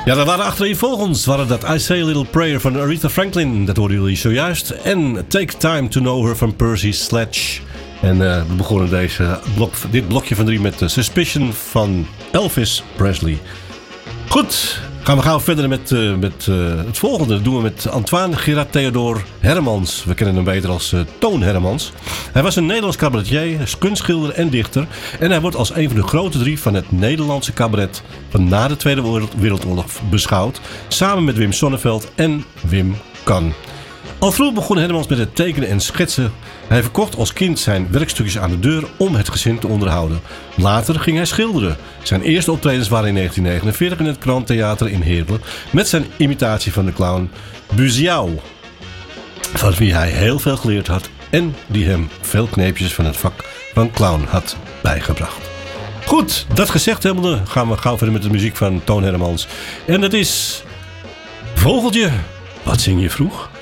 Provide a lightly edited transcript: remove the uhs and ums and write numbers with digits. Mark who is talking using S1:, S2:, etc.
S1: Ja, dat waren achtereenvolgens. Waren dat I Say a Little Prayer van Aretha Franklin. Dat hoorden jullie zojuist. En Take Time to Know Her van Percy Sledge. En we begonnen dit blokje van 3 met Suspicion van Elvis Presley. Goed, gaan we gauw verder met het volgende. Dat doen we met Antoine Gerard Theodor Hermans. We kennen hem beter als Toon Hermans. Hij was een Nederlands cabaretier, kunstschilder en dichter. En hij wordt als een van de grote 3 van het Nederlandse cabaret van na de Tweede Wereldoorlog beschouwd. Samen met Wim Sonneveld en Wim Kan. Al vroeg begon Hermans met het tekenen en schetsen. Hij verkocht als kind zijn werkstukjes aan de deur om het gezin te onderhouden. Later ging hij schilderen. Zijn eerste optredens waren in 1949 in het Kranttheater in Heerlen met zijn imitatie van de clown Buziau, van wie hij heel veel geleerd had en die hem veel kneepjes van het vak van clown had bijgebracht. Goed, dat gezegd hebbende gaan we gauw verder met de muziek van Toon Hermans. En dat is Vogeltje, wat zing je vroeg?